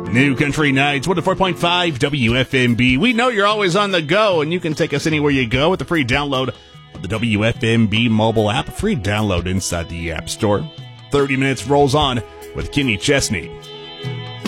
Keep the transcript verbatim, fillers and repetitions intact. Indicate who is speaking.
Speaker 1: New Country Nights, one oh four point five W F M B. We know you're always on the go, and you can take us anywhere you go with the free download of the W F M B mobile app. A free download inside the App Store. thirty minutes rolls on with Kenny Chesney.